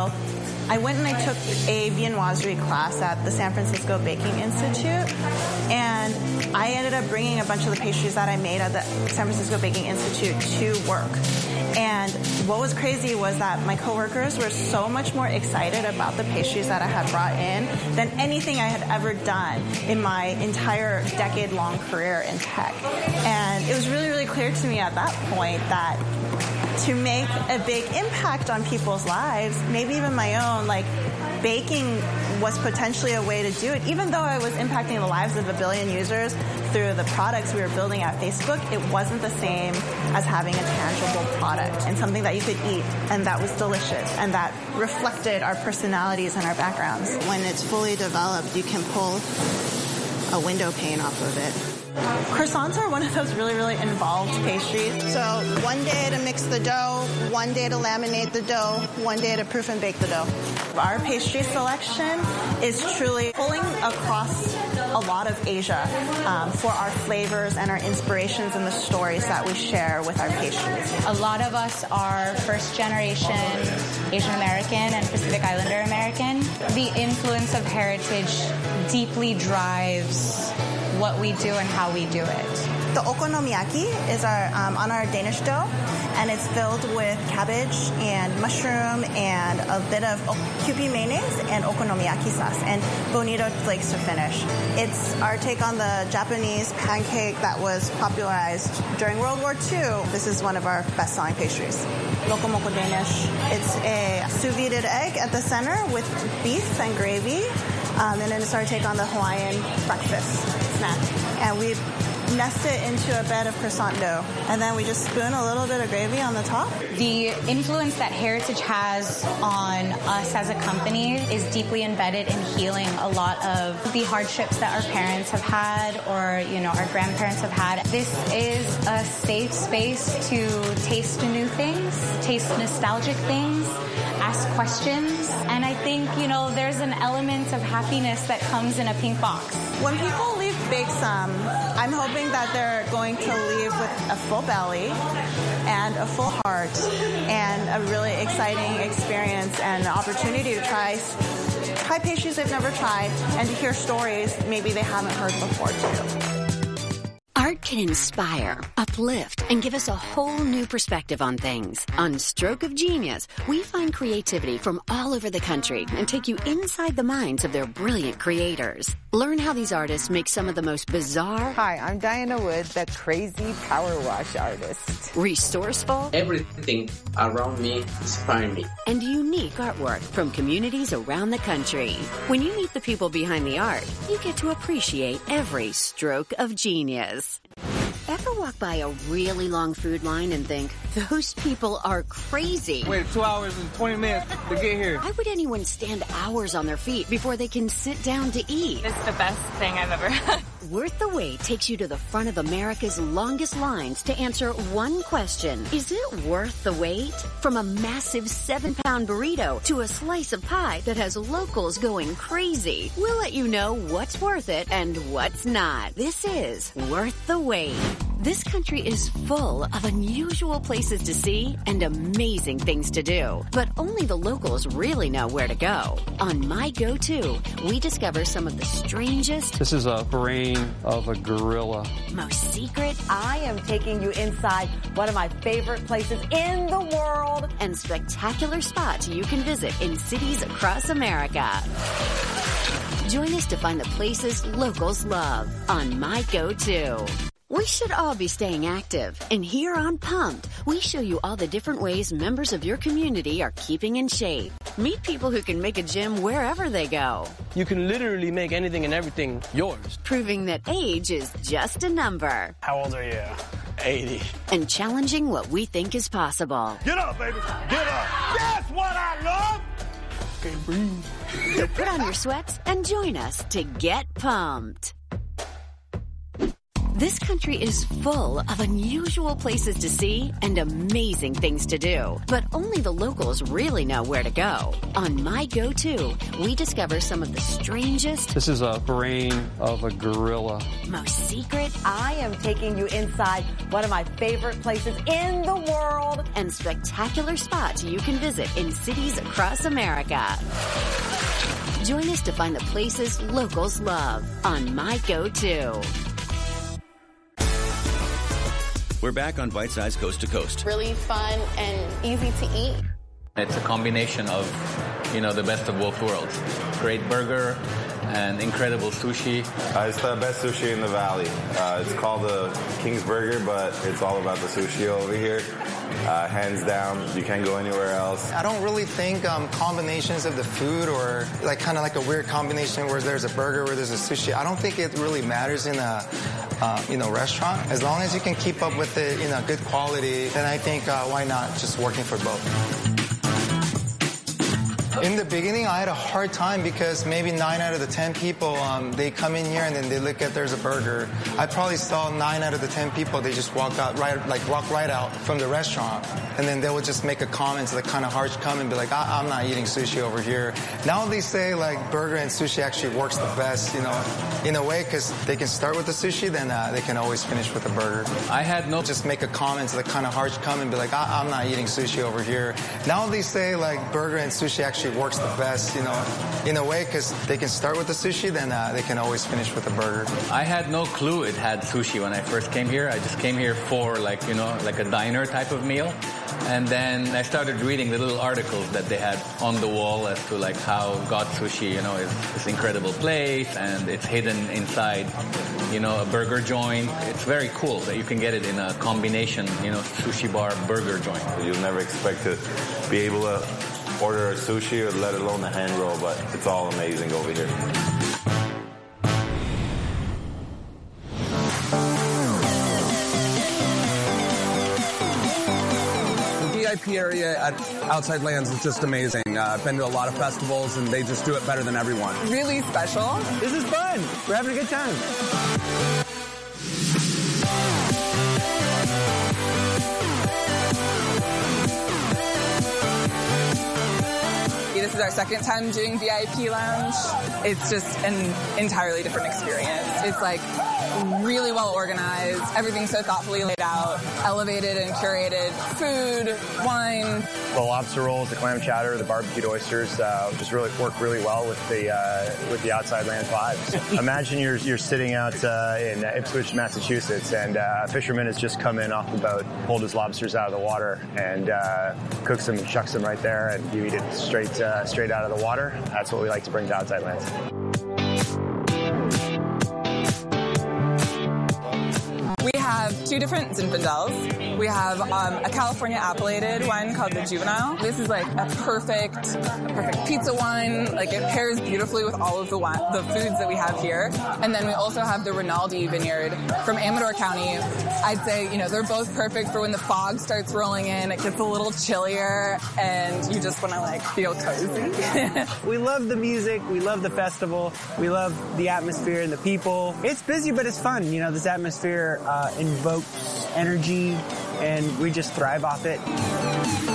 So I went and I took a viennoiserie class at the San Francisco Baking Institute, and I ended up bringing a bunch of the pastries that I made at the San Francisco Baking Institute to work. And what was crazy was that my coworkers were so much more excited about the pastries that I had brought in than anything I had ever done in my entire decade-long career in tech. And it was really, really clear to me at that point that to make a big impact on people's lives, maybe even my own, like baking was potentially a way to do it. Even though I was impacting the lives of 1 billion users through the products we were building at Facebook, it wasn't the same as having a tangible product and something that you could eat and that was delicious and that reflected our personalities and our backgrounds. When it's fully developed, you can pull a window pane off of it. Croissants are one of those really, really involved pastries. So one day to mix the dough, one day to laminate the dough, one day to proof and bake the dough. Our pastry selection is truly pulling across a lot of Asia for our flavors and our inspirations and the stories that we share with our pastries. A lot of us are first generation Asian American and Pacific Islander American. The influence of heritage deeply drives what we do and how we do it. The okonomiyaki is on our Danish dough, and it's filled with cabbage and mushroom and a bit of Kewpie mayonnaise and okonomiyaki sauce and bonito flakes to finish. It's our take on the Japanese pancake that was popularized during World War II. This is one of our best-selling pastries. Lokomoko Danish. It's a sous vide egg at the center with beef and gravy, and then it's our take on the Hawaiian breakfast snack. And we nest it into a bed of croissant dough. And then we just spoon a little bit of gravy on the top. The influence that heritage has on us as a company is deeply embedded in healing a lot of the hardships that our parents have had or, our grandparents have had. This is a safe space to taste new things, taste nostalgic things, ask questions. And I think, there's an element of happiness that comes in a pink box. When people leave Bake Some, I'm hoping that they're going to leave with a full belly and a full heart and a really exciting experience and an opportunity to try pastries they've never tried and to hear stories maybe they haven't heard before too. Art can inspire, uplift, and give us a whole new perspective on things. On Stroke of Genius, we find creativity from all over the country and take you inside the minds of their brilliant creators. Learn how these artists make some of the most bizarre... Hi, I'm Diana Wood, the crazy power wash artist. Resourceful... Everything around me inspires me. And unique artwork from communities around the country. When you meet the people behind the art, you get to appreciate every stroke of genius. Ever walk by a really long food line and think, those people are crazy? Wait 2 hours and 20 minutes to get here. Why would anyone stand hours on their feet before they can sit down to eat? It's the best thing I've ever had. Worth the Wait takes you to the front of America's longest lines to answer one question. Is it worth the wait? From a massive 7-pound burrito to a slice of pie that has locals going crazy. We'll let you know what's worth it and what's not. This is Worth the Wait. This country is full of unusual places to see and amazing things to do. But only the locals really know where to go. On My Go-To, we discover some of the strangest... This is a brain of a gorilla. Most secret... I am taking you inside one of my favorite places in the world. And spectacular spots you can visit in cities across America. Join us to find the places locals love on My Go-To. We should all be staying active, and here on Pumped, we show you all the different ways members of your community are keeping in shape. Meet people who can make a gym wherever they go. You can literally make anything and everything yours. Proving that age is just a number. How old are you? 80. And challenging what we think is possible. Get up, baby. Get up. That's what I love. Okay, breathe. So put on your sweats and join us to get pumped. This country is full of unusual places to see and amazing things to do. But only the locals really know where to go. On My Go-To, we discover some of the strangest... This is a brain of a gorilla. ...most secret... I am taking you inside one of my favorite places in the world. ...and spectacular spots you can visit in cities across America. Join us to find the places locals love on My Go-To. We're back on Bite Size Coast to Coast. Really fun and easy to eat. It's a combination of, the best of both worlds. Great burger and incredible sushi. It's the best sushi in the valley. It's called the King's Burger, but it's all about the sushi over here. Hands down, you can't go anywhere else. I don't really think combinations of the food or kind of like a weird combination where there's a burger, where there's a sushi. I don't think it really matters in a restaurant. As long as you can keep up with it, good quality, then I think why not just working for both. In the beginning, I had a hard time because maybe 9 out of the 10 people, they come in here and then they look at there's a burger. I probably saw 9 out of the 10 people, they just walk right out from the restaurant. And then they would just make a comment, kind of harsh comment, and be like, I'm not eating sushi over here. Now they say burger and sushi actually works the best, in a way, because they can start with the sushi, then they can always finish with the burger. I had no... Just make a comment, kind of harsh comment, and be like, I'm not eating sushi over here. Now they say burger and sushi actually works the best, in a way, because they can start with the sushi, then they can always finish with the burger. I had no clue it had sushi when I first came here. I just came here for like a diner type of meal. And then I started reading the little articles that they had on the wall as to how God Sushi, is this incredible place and it's hidden inside, a burger joint. It's very cool that you can get it in a combination, sushi bar burger joint. You'll never expect to be able to order a sushi or let alone a hand roll, but it's all amazing over here. The VIP area at Outside Lands is just amazing. I've been to a lot of festivals and they just do it better than everyone. Really special. This is fun. We're having a good time. This is our second time doing VIP Lounge. It's just an entirely different experience. It's really well organized. Everything's so thoughtfully laid out, elevated and curated. Food, wine. The lobster rolls, the clam chowder, the barbecued oysters just really work really well with the Outside Lands vibes. Imagine you're sitting out in Ipswich, Massachusetts, and a fisherman has just come in off the boat, pulled his lobsters out of the water, and cooks them, chucks them right there, and you eat it straight out of the water. That's what we like to bring to Outside Lands. We have two different Zinfandels. We have a California appellated wine called the Juvenile. This is a perfect pizza wine. It pairs beautifully with all of the foods that we have here. And then we also have the Rinaldi Vineyard from Amador County. I'd say, they're both perfect for when the fog starts rolling in. It gets a little chillier and you just want to feel cozy. We love the music. We love the festival. We love the atmosphere and the people. It's busy, but it's fun. This atmosphere invokes energy and we just thrive off it.